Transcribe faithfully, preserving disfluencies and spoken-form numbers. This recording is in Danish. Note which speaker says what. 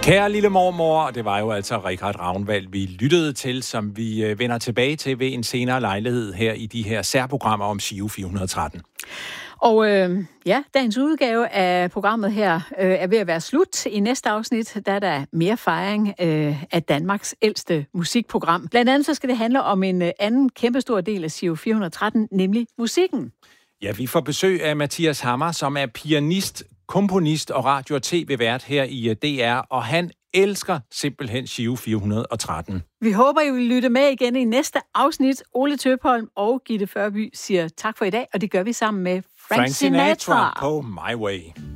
Speaker 1: Kære lille mormor, det var jo altså Richard Ragnvald, vi lyttede til, som vi vender tilbage til ved en senere lejlighed her i de her særprogrammer om Giro fire hundrede og tretten.
Speaker 2: Og øh, ja, dagens udgave af programmet her øh, er ved at være slut. I næste afsnit, der er der mere fejring øh, af Danmarks ældste musikprogram. Blandt andet så skal det handle om en øh, anden kæmpestor del af Giro fire hundrede og tretten, nemlig musikken.
Speaker 1: Ja, vi får besøg af Mathias Hammer, som er pianist, komponist og radio- og tv-vært her i D R, og han elsker simpelthen Giro fire hundrede og tretten.
Speaker 2: Vi håber, I vil lytte med igen i næste afsnit. Ole Tøpholm og Gitte Førby siger tak for i dag, og det gør vi sammen med Frank,
Speaker 1: Frank Sinatra
Speaker 2: Sinatra
Speaker 1: på My Way.